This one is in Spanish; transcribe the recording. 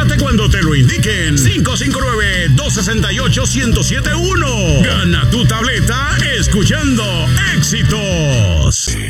Comunícate cuando te lo indiquen. 559-268-1071. Gana tu tableta escuchando Éxitos.